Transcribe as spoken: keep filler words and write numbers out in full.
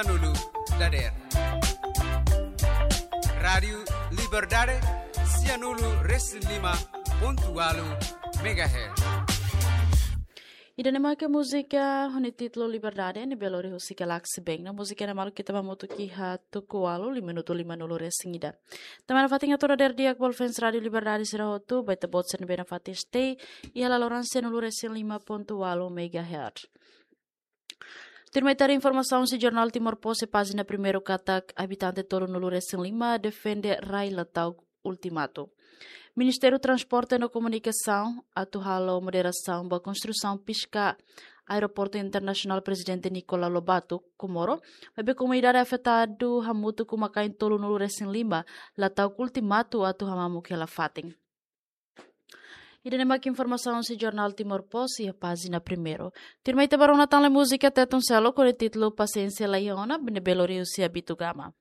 Nulu Dader Radio Liberdade Cianulu Resilima Pontualu Megahertz. E da nema que música o título Liberdade ne belori hosi galaxy bem na música na malu kita mamoto ki ha tokualo lima minuto lima nulu resingida. Tamara fatinga toda der dia Bolfens Radio Liberdade será hotu baita botsen bena fatistei e ala loranse nulu resin lima pontualo megahertz. Terminar informação se jornal Timor Poste página primeiro katak habitante tolo nulu resin lima defende rai latau ultimato. Ministério do Transporte e Comunicação atuala a moderação da construção pisca Aeroporto Internacional Presidente Nicola Lobato Comoro, mas comunidade afetada hamutu kumakain tolo no resin lima latau ultimato atu hamamu que ela fatem. E denema que informação se jornal Timor Poste a página primeiro. Termita para uma tala música até um selo com o título Paciência Laiona, Benebeloriu se habitugama.